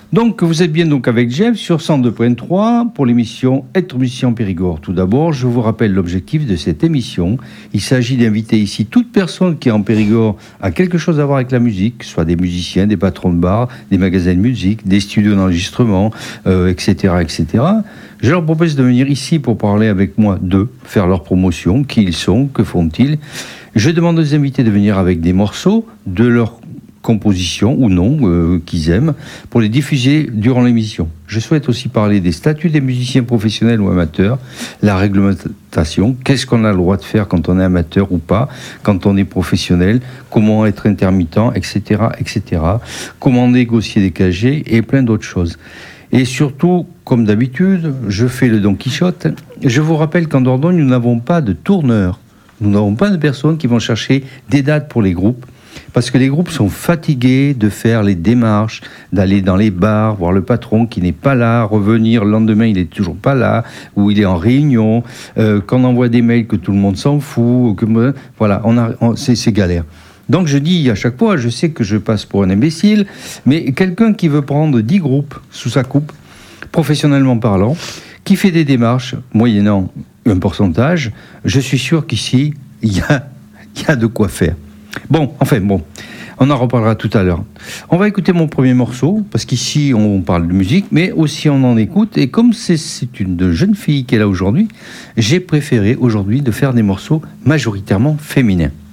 Donc, vous êtes bien donc avec Jeff sur 102.3 pour l'émission Être musicien en Périgord. Tout d'abord, je vous rappelle l'objectif de cette émission. Il s'agit d'inviter ici toute personne qui est en Périgord a quelque chose à voir avec la musique, soit des musiciens, des patrons de bar, des magasins de musique, des studios d'enregistrement, etc., etc. Je leur propose de venir ici pour parler avec moi d'eux, faire leur promotion, qui ils sont, que font-ils. Je demande aux invités de venir avec des morceaux de leur composition ou non qu'ils aiment pour les diffuser durant l'émission. Je souhaite aussi parler des statuts des musiciens professionnels ou amateurs, la réglementation, qu'est-ce qu'on a le droit de faire quand on est amateur ou pas, quand on est professionnel, comment être intermittent, etc., etc., comment négocier des KG et plein d'autres choses. Et surtout, comme d'habitude, je fais le Don Quichotte. Je vous rappelle qu'en Dordogne, nous n'avons pas de tourneurs. Nous n'avons pas de personnes qui vont chercher des dates pour les groupes. Parce que les groupes sont fatigués de faire les démarches, d'aller dans les bars, voir le patron qui n'est pas là, revenir le lendemain, il n'est toujours pas là, ou il est en réunion, qu'on envoie des mails que tout le monde s'en fout, voilà, c'est galère. Donc je dis à chaque fois, je sais que je passe pour un imbécile, mais quelqu'un qui veut prendre 10 groupes sous sa coupe, professionnellement parlant, qui fait des démarches, moyennant un pourcentage, je suis sûr qu'ici, il y a de quoi faire. Bon, on en reparlera tout à l'heure. On va écouter mon premier morceau, parce qu'ici, on parle de musique, mais aussi on en écoute. Et comme c'est une jeune fille qui est là aujourd'hui, j'ai préféré aujourd'hui de faire des morceaux majoritairement féminins.